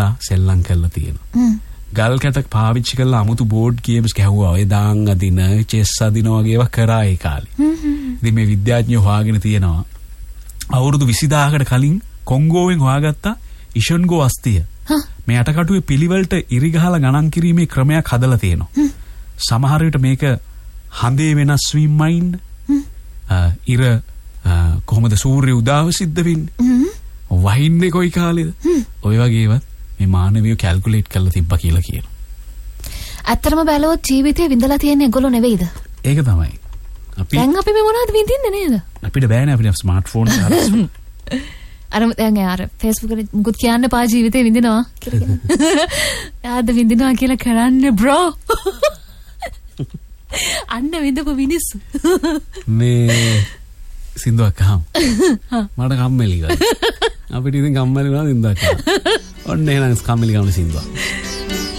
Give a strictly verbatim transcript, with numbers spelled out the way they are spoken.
ගහලා සෙල්ලම් කරලා තියෙනවා. ගල් කැටක් පාවිච්චි කරලා අමුතු බෝඩ් ගේම්ස් ගැහුවා. ඔය දාන් අදින, චෙස් අදින වගේ ඒවා කරා ඒ කාලේ. ඉතින් මේ විද්‍යාඥයෝ හොයාගෙන තියෙනවා අවුරුදු විසිදාහකට කලින් කොංගෝවෙන් හොයාගත්ත ඉෂොන්ගෝ අස්තිය. මේ යටකටුවේ පිළිවෙලට ඉරි ගහලා ගණන් කිරීමේ ක්‍රමයක් හදලා තියෙනවා. සමහර විට මේක හඳේ වෙනස් වීමයින් ඉර කොහොමද සූර්ය උදාව සිද්ධ වෙන්නේ? වහින්නේ කොයි කාලෙද? ඔය වගේ ඒවා මේ මානවයෝ කැල්කියුලේට් කරලා තිබ්බා කියලා කියනවා. ඇත්තටම බැලුවොත් ජීවිතේ විඳලා තියෙන්නේ ඒගොල්ලෝ නෙවෙයිද? ඒක තමයි. අපි දැන් අපි මේ මොනවද විඳින්නේ නේද? අපිට බෑනේ අපිට ස්මාර්ට්ෆෝන් හරස්. අර දැන් අර Facebook එකේ මුකුත් කියන්න පා ජීවිතේ විඳිනවා කියලා. යාද විඳිනවා කියලා කරන්නේ බ්‍රෝ. අන්න විඳපු මිනිස්සු. මේ සින්දුවක් අහමු. මට කම්මැලි ගා. අපිට ඉතින් කම්මැලි වුණා සින්දුවක් අහන්න. ඔන්න එහෙනම් කම්මැලි ගාන සින්දුවක්.